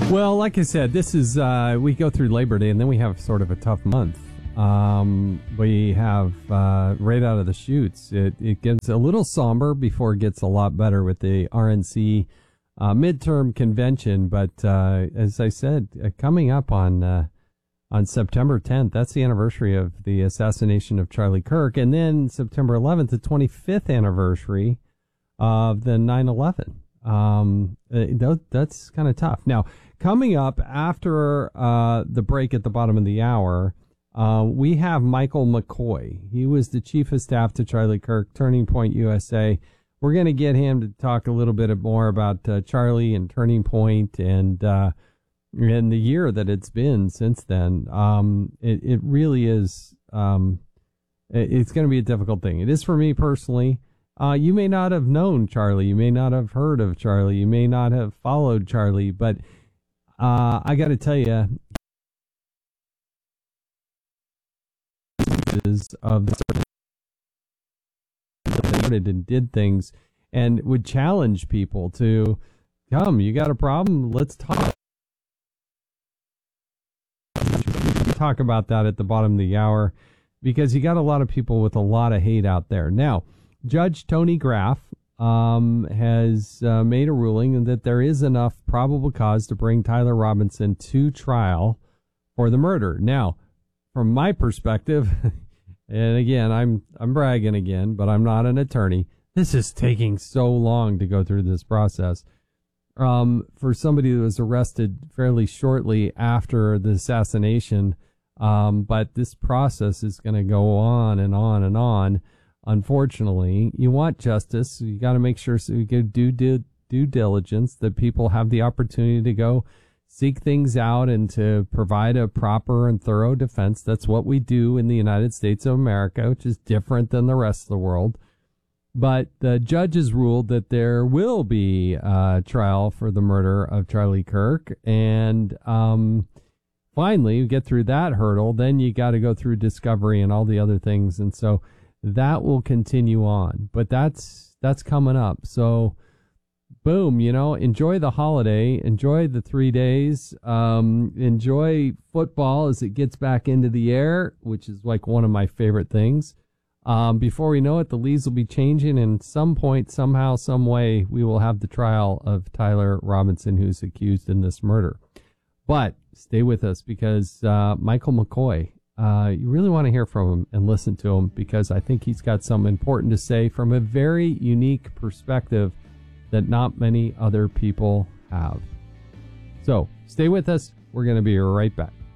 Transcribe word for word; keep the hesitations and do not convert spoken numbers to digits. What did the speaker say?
Well, like I said, this is, uh, we go through Labor Day and then we have sort of a tough month. Um, we have, uh, right out of the chutes, it, it gets a little somber before it gets a lot better with the R N C, uh, midterm convention. But, uh, as I said, uh, coming up on, uh, on September tenth, that's the anniversary of the assassination of Charlie Kirk. And then September eleventh, the twenty-fifth anniversary of the nine eleven. Um, uh, that's kind of tough. Now, coming up after uh, the break at the bottom of the hour, uh, we have Michael McCoy. He was the chief of staff to Charlie Kirk, Turning Point U S A. We're going to get him to talk a little bit more about uh, Charlie and Turning Point and uh, and the year that it's been since then. Um, it, it really is. Um, it, it's going to be a difficult thing. It is for me personally. Uh, you may not have known Charlie. You may not have heard of Charlie. You may not have followed Charlie, but uh, I got to tell you, of the started and did things and would challenge people to come. You got a problem? Let's talk. Talk about that at the bottom of the hour because you got a lot of people with a lot of hate out there now. Judge Tony Graff um, has uh, made a ruling that there is enough probable cause to bring Tyler Robinson to trial for the murder. Now, from my perspective, and again, I'm I'm bragging again, but I'm not an attorney. This is taking so long to go through this process. Um, for somebody that was arrested fairly shortly after the assassination, um, but this process is going to go on and on and on. Unfortunately, you want justice. So you got to make sure so you can do due, due diligence that people have the opportunity to go seek things out and to provide a proper and thorough defense. That's what we do in the United States of America, which is different than the rest of the world. But the judges ruled that there will be a trial for the murder of Charlie Kirk. And um, finally, you get through that hurdle, then you got to go through discovery and all the other things. And so that will continue on, but that's that's coming up. So, boom, you know, enjoy the holiday, enjoy the three days, um, enjoy football as it gets back into the air, which is like one of my favorite things. Um, before we know it, the leaves will be changing, and some point, somehow, some way, we will have the trial of Tyler Robinson, who's accused in this murder. But stay with us because uh, Michael McCoy. Uh, you really want to hear from him and listen to him because I think he's got something important to say from a very unique perspective that not many other people have. So stay with us. We're going to be right back.